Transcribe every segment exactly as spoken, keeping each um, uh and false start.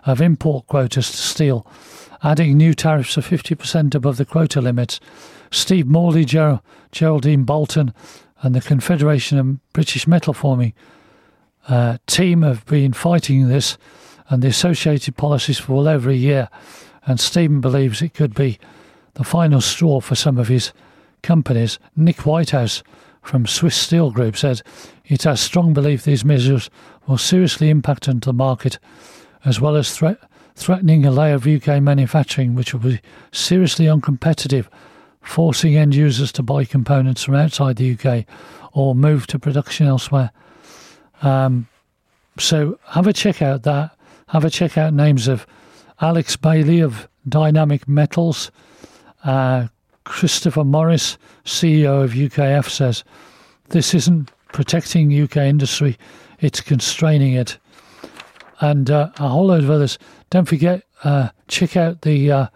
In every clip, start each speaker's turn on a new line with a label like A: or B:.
A: of import quotas to steel, adding new tariffs of fifty percent above the quota limits. Steve Morley, Ger- Geraldine Bolton and the Confederation of British Metal Forming uh, team have been fighting this and the associated policies for well over a year, and Stephen believes it could be the final straw for some of his companies. Nick Whitehouse from Swiss Steel Group said it has strong belief these measures will seriously impact on the market, as well as threat, threatening a layer of U K manufacturing which will be seriously uncompetitive, forcing end users to buy components from outside the U K or move to production elsewhere. Um, so have a check out that. Have a check out names of Alex Bailey of Dynamic Metals. Uh, Christopher Morris, C E O of U K F, says this isn't protecting U K industry, it's constraining it. And uh, a whole load of others. Don't forget, uh, check out the uh,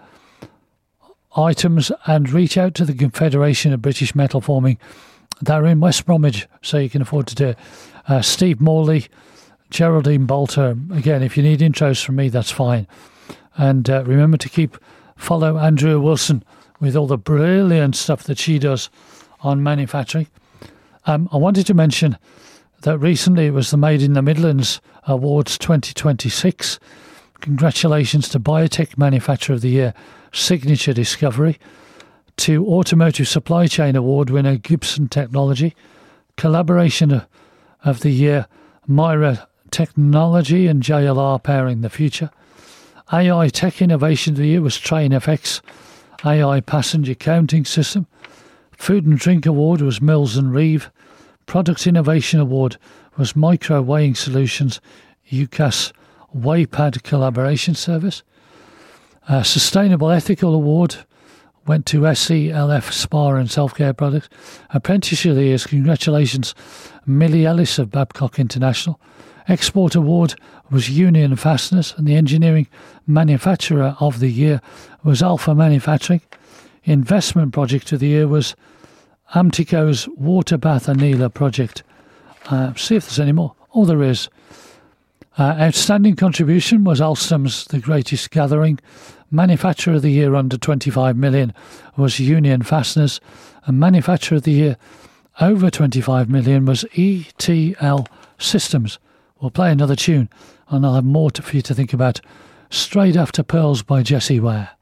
A: items and reach out to the Confederation of British Metal Forming. They're in West Bromwich, so you can afford to do it. Uh, Steve Morley, Geraldine Bolter. Again, if you need intros from me, that's fine. And uh, remember to keep follow Andrea Wilson with all the brilliant stuff that she does on manufacturing. Um, I wanted to mention that recently it was the Made in the Midlands Awards twenty twenty-six. Congratulations to Biotech Manufacturer of the Year, Signature Discovery, to Automotive Supply Chain Award winner Gibson Technology, Collaboration of the Year, Myra Technology and J L R Powering the Future. A I Tech Innovation of the Year was TrainFX, A I Passenger Counting System. Food and Drink Award was Mills and Reeve. Product Innovation Award was Micro Weighing Solutions, U C A S Weighpad Collaboration Service. Uh, Sustainable Ethical Award went to S C L F Spa and Self-Care Products. Apprentice of the Year, congratulations, Millie Ellis of Babcock International. Export Award was Union Fasteners, and the Engineering Manufacturer of the Year was Alpha Manufacturing. Investment Project of the Year was Amtico's Water Bath Anila project. Uh, see if there's any more. Oh, there is. Uh, outstanding contribution was Alstom's The Greatest Gathering. Manufacturer of the Year under twenty-five million was Union Fasteners, and Manufacturer of the Year over twenty-five million was E T L Systems. We'll play another tune, and I'll have more to, for you to think about straight after Pearls by Jessie Ware.